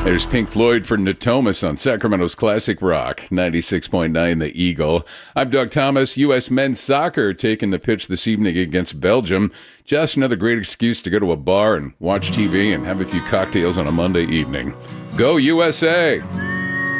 There's Pink Floyd for Natomas on Sacramento's Classic Rock, 96.9 The Eagle. I'm Doug Thomas. U.S. men's soccer taking the pitch this evening against Belgium. Just another great excuse to go to a bar and watch TV and have a few cocktails on a Monday evening. Go USA!